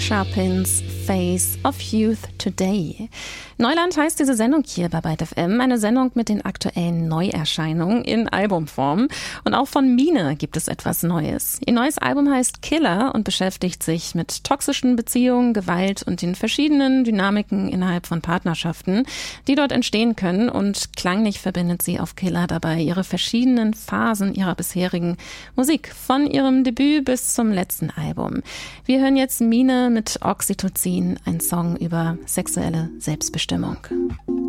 Chapins Face of Youth Today. Neuland heißt diese Sendung hier bei Byte FM, eine Sendung mit den aktuellen Neuerscheinungen in Albumform. Und auch von Mine gibt es etwas Neues. Ihr neues Album heißt Killer und beschäftigt sich mit toxischen Beziehungen, Gewalt und den verschiedenen Dynamiken innerhalb von Partnerschaften, die dort entstehen können. Und klanglich verbindet sie auf Killer dabei ihre verschiedenen Phasen ihrer bisherigen Musik, von ihrem Debüt bis zum letzten Album. Wir hören jetzt Mine mit Oxytocin, ein Song über sexuelle Selbstbestimmung.